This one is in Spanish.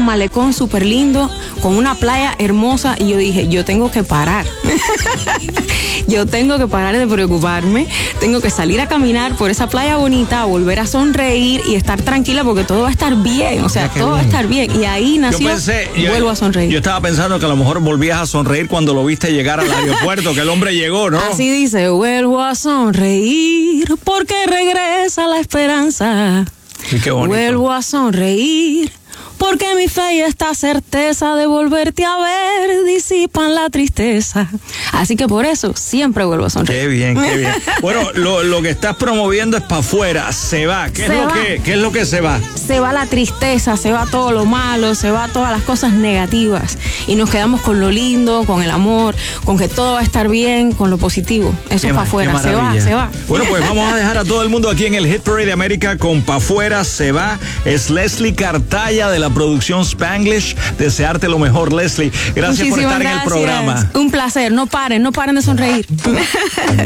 malecón súper lindo, con una playa hermosa, y yo dije, yo tengo que parar. Yo tengo que parar de preocuparme, tengo que salir a caminar por esa playa bonita, volver a sonreír y estar tranquila porque todo va a estar bien, o sea, todo va a estar bien. Y ahí nació, vuelvo a sonreír. Yo estaba pensando que a lo mejor volvías a sonreír cuando lo viste llegar al aeropuerto, que el hombre llegó, ¿no? Así dice, vuelvo a sonreír porque regresa la esperanza. Sí, qué bonito. Vuelvo a sonreír porque mi fe y esta certeza de volverte a ver disipan la tristeza. Así que por eso siempre vuelvo a sonreír. Qué bien, qué bien. Bueno, lo que estás promoviendo es para afuera, se va. ¿Qué es lo que se va? Se va la tristeza, se va todo lo malo, se va todas las cosas negativas. Y nos quedamos con lo lindo, con el amor, con que todo va a estar bien, con lo positivo. Eso es para afuera, se va. Bueno, pues vamos a dejar a todo el mundo aquí en el Hit Parade de América con Pa' Fuera, se va. Es Leslie Cartaya de la producción Spanglish. Desearte lo mejor, Leslie. Gracias por estar en el programa. Un placer. No paren de sonreír.